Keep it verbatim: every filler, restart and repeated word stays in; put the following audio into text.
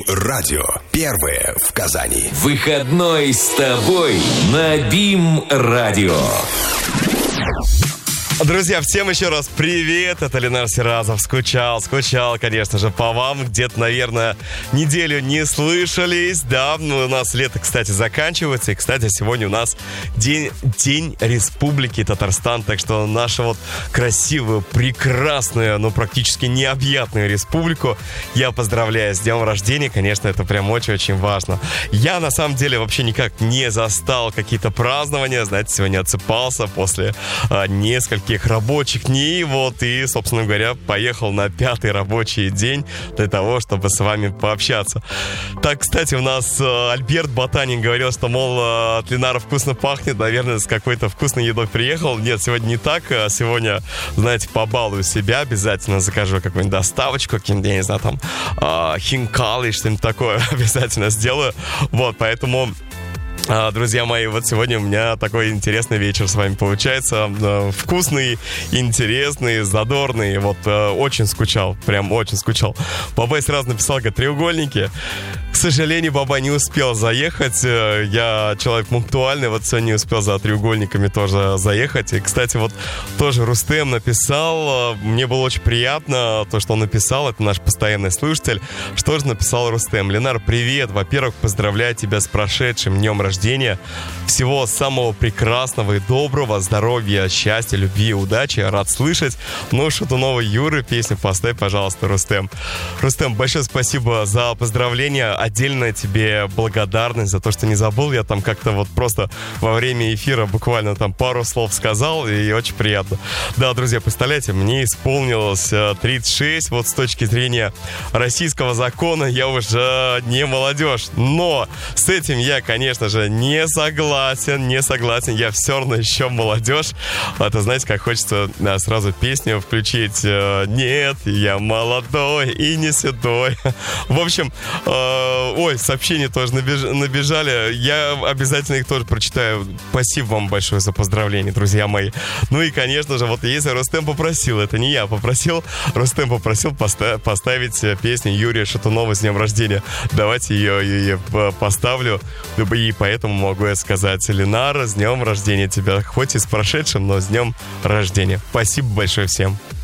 БИМ-радио. Первое в Казани. Выходной с тобой на БИМ-радио. Друзья, всем еще раз привет, это Ленар Сиразов. Скучал, скучал, конечно же, по вам. Где-то, наверное, неделю не слышались. Да, у нас лето, кстати, заканчивается. И, кстати, сегодня у нас День, день Республики Татарстан. Так что нашу вот красивую, прекрасную, но практически необъятную республику я поздравляю с днем рождения. Конечно, это прям очень-очень важно. Я, на самом деле, вообще никак не застал какие-то празднования. Знаете, сегодня отсыпался после а, нескольких рабочих дней, вот, и, собственно говоря, поехал на пятый рабочий день для того, чтобы с вами пообщаться. Так, кстати, у нас э, Альберт Ботанин говорил, что, мол, э, от Ленара вкусно пахнет, наверное, с какой-то вкусной едой приехал. Нет, сегодня не так, а сегодня, знаете, побалую себя, обязательно закажу какую-нибудь доставочку, каким-то, я не знаю, там, э, хинкали, что-нибудь такое обязательно сделаю, вот, поэтому... Друзья мои, вот сегодня у меня такой интересный вечер с вами получается. Вкусный, интересный, задорный. Вот очень скучал, прям очень скучал. Бабай сразу написал, говорит, треугольники. К сожалению, Баба не успел заехать. Я человек пунктуальный, вот сегодня не успел за треугольниками тоже заехать. И, кстати, вот тоже Рустем написал. Мне было очень приятно то, что он написал. Это наш постоянный слушатель. Что же написал Рустем? Ленар, привет. Во-первых, поздравляю тебя с прошедшим днем рождения. Рождения. Всего самого прекрасного и доброго, здоровья, счастья, любви, удачи. Рад слышать. Ну, что-то новое Юры, песню поставь, пожалуйста, Рустем. Рустем, большое спасибо за поздравления. Отдельно тебе благодарность за то, что не забыл. Я там как-то вот просто во время эфира буквально там пару слов сказал, и очень приятно. Да, друзья, представляете, мне исполнилось тридцать шесть. Вот с точки зрения российского закона я уже не молодежь. Но с этим я, конечно же, не согласен, не согласен. Я все равно еще молодежь. Это, знаете, как хочется да, сразу песню включить. Нет, я молодой и не седой. В общем, э, ой, сообщения тоже набеж, набежали. Я обязательно их тоже прочитаю. Спасибо вам большое за поздравления, друзья мои. Ну и, конечно же, вот если Рустем попросил, это не я попросил, Рустем попросил поста- поставить песню Юрия Шатунова с днем рождения. Давайте ее, ее поставлю. И поэтому могу я сказать, Ленара, с днем рождения тебя. Хоть и с прошедшим, но с днем рождения. Спасибо большое всем.